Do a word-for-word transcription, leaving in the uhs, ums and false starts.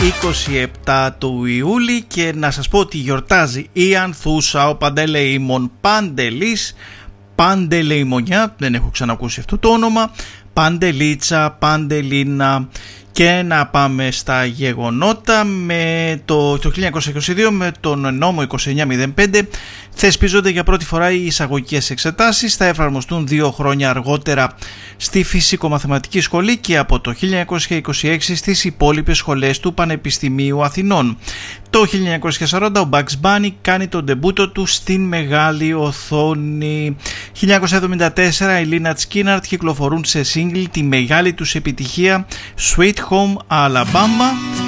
είκοσι επτά του Ιούλη και να σας πω ότι γιορτάζει η Ανθούσα, ο Παντελεήμων Παντελής, Παντελεημονιά, δεν έχω ξανακούσει αυτό το όνομα, Παντελίτσα, Παντελίνα. Και να πάμε στα γεγονότα. Με το, το χίλια εννιακόσια είκοσι δύο με τον νόμο είκοσι εννιά μηδέν πέντε θεσπίζονται για πρώτη φορά οι εισαγωγικές εξετάσεις. Θα εφαρμοστούν δύο χρόνια αργότερα στη Φυσικομαθηματική Σχολή και από το χίλια εννιακόσια είκοσι έξι στις υπόλοιπες σχολές του Πανεπιστημίου Αθηνών. Το χίλια εννιακόσια σαράντα ο Bugs Bunny κάνει τον ντεμπούτο του στην μεγάλη οθόνη. χίλια εννιακόσια εβδομήντα τέσσερα οι Lynyrd Skynyrd κυκλοφορούν σε single τη μεγάλη τους επιτυχία Sweet Home Alabama.